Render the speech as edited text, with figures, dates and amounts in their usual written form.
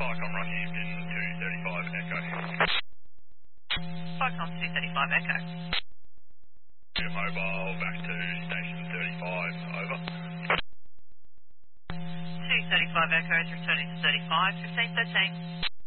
Icon Rockhampton 235 Echo. Icon 235 Echo. Your mobile back to station 35, over. 235 Echo is returning to 35, 1513.